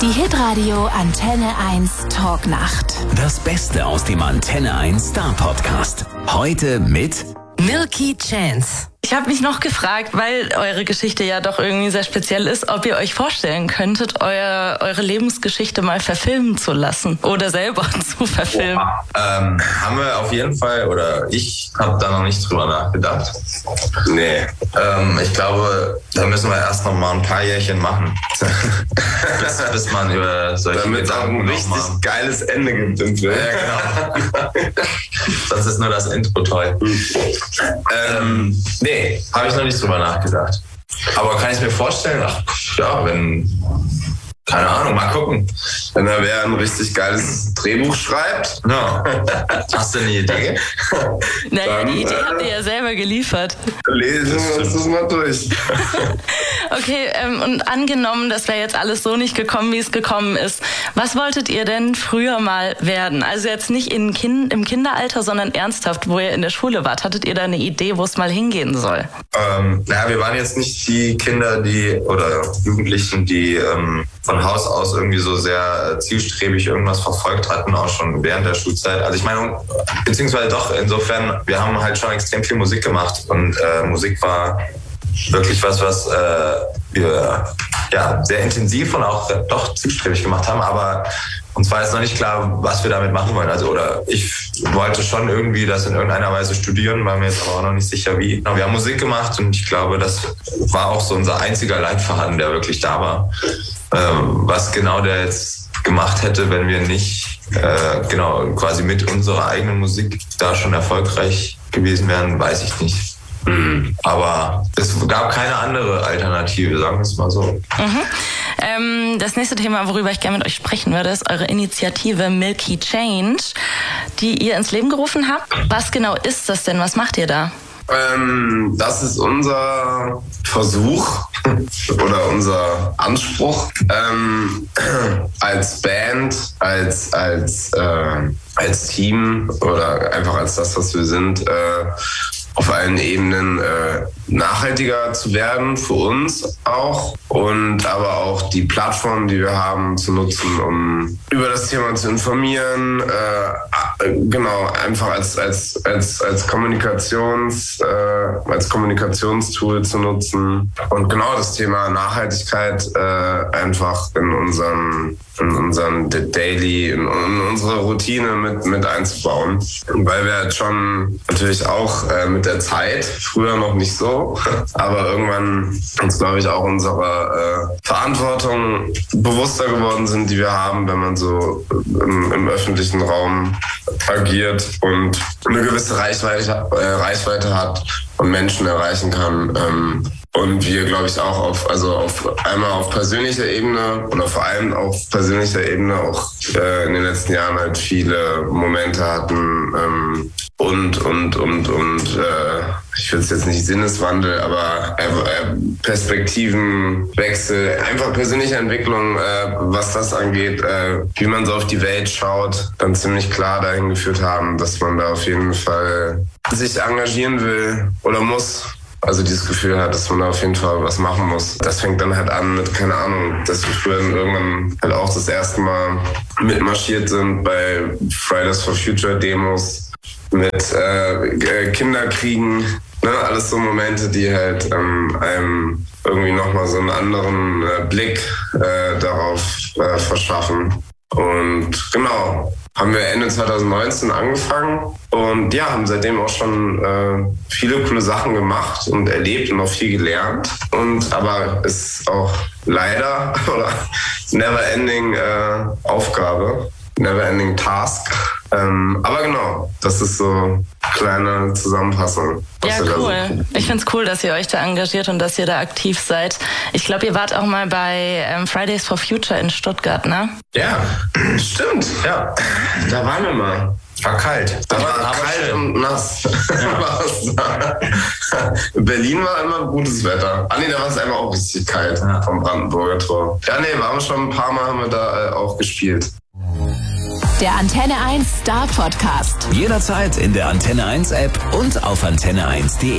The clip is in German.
Die Hitradio Antenne 1 Talknacht. Das Beste aus dem Antenne 1 Star Podcast. Heute mit Milky Chance. Ich habe mich noch gefragt, weil eure Geschichte ja doch irgendwie sehr speziell ist, ob ihr euch vorstellen könntet, eure Lebensgeschichte mal verfilmen zu lassen oder selber zu verfilmen. Haben wir auf jeden Fall, oder ich habe da noch nicht drüber nachgedacht. Nee, ich glaube, da müssen wir erst noch mal ein paar Jährchen machen, bis man über solche damit Gedanken ein richtig geiles Ende gibt im Film. Ja, genau. Sonst ist nur das Intro toll. Nee, habe ich noch nicht drüber nachgedacht. Aber kann ich mir vorstellen, keine Ahnung, mal gucken. Wenn er wer ein richtig geiles Drehbuch schreibt. No. Hast du eine Idee? Naja, Dann, die Idee habt ihr ja selber geliefert. Lesen wir uns das mal durch. Okay, und angenommen, das wäre jetzt alles so nicht gekommen, wie es gekommen ist. Was wolltet ihr denn früher mal werden? Also jetzt nicht im Kinderalter, sondern ernsthaft, wo ihr in der Schule wart. Hattet ihr da eine Idee, wo es mal hingehen soll? Wir waren jetzt nicht die Kinder, oder Jugendlichen, die von Haus aus irgendwie so sehr zielstrebig irgendwas verfolgt hatten, auch schon während der Schulzeit. Also ich meine, beziehungsweise doch, insofern, wir haben halt schon extrem viel Musik gemacht und Musik war wirklich was wir sehr intensiv und auch doch zielstrebig gemacht haben, aber uns war jetzt noch nicht klar, was wir damit machen wollen. Oder ich wollte schon irgendwie das in irgendeiner Weise studieren, war mir jetzt aber auch noch nicht sicher wie. Wir haben Musik gemacht und ich glaube, das war auch so unser einziger Leitfaden, der wirklich da war. Was genau der jetzt gemacht hätte, wenn wir nicht quasi mit unserer eigenen Musik da schon erfolgreich gewesen wären, weiß ich nicht. Aber es gab keine andere Alternative, sagen wir es mal so. Das nächste Thema, worüber ich gerne mit euch sprechen würde, ist eure Initiative Milky Change, die ihr ins Leben gerufen habt. Was genau ist das denn? Was macht ihr da? Das ist unser Versuch oder unser Anspruch, als Band, als Team oder einfach als das, was wir sind, auf allen Ebenen nachhaltiger zu werden, für uns auch, und aber auch die Plattform, die wir haben, zu nutzen, um über das Thema zu informieren, einfach als Kommunikationstool zu nutzen und genau das Thema Nachhaltigkeit einfach in unseren Daily, in unsere Routine mit einzubauen. Weil wir halt schon natürlich auch mit der Zeit, früher noch nicht so, aber irgendwann uns, glaube ich, auch unserer Verantwortung bewusster geworden sind, die wir haben, wenn man so im öffentlichen Raum agiert und eine gewisse Reichweite hat und Menschen erreichen kann. Und wir, glaube ich, auch einmal auf persönlicher Ebene oder vor allem auf persönlicher Ebene auch in den letzten Jahren halt viele Momente hatten und ich will es jetzt nicht Sinneswandel, aber Perspektivenwechsel, einfach persönliche Entwicklung, was das angeht, wie man so auf die Welt schaut, dann ziemlich klar dahin geführt haben, dass man da auf jeden Fall sich engagieren will oder muss. Also dieses Gefühl hat, dass man da auf jeden Fall was machen muss. Das fängt dann halt an mit, keine Ahnung, dass wir früher dann irgendwann halt auch das erste Mal mitmarschiert sind bei Fridays for Future Demos mit Kinderkriegen. Ne? Alles so Momente, die halt einem irgendwie nochmal so einen anderen Blick darauf verschaffen. Und genau, haben wir Ende 2019 angefangen und ja, haben seitdem auch schon viele coole Sachen gemacht und erlebt und auch viel gelernt. Aber es ist auch leider oder never-ending Aufgabe, never-ending Task. Aber genau, das ist so eine kleine Zusammenfassung. Ja, cool. Ich find's cool, dass ihr euch da engagiert und dass ihr da aktiv seid. Ich glaube, ihr wart auch mal bei Fridays for Future in Stuttgart, ne? Ja, stimmt. Ja, da waren wir mal. War kalt. Da war kalt und nass. In Berlin war immer gutes Wetter. Nee, da war es einfach auch richtig kalt vom Brandenburger Tor. Ja, nee, waren wir schon ein paar Mal, haben wir da auch gespielt. Der Antenne 1 Star Podcast. jederzeit in der Antenne 1 App und auf antenne1.de.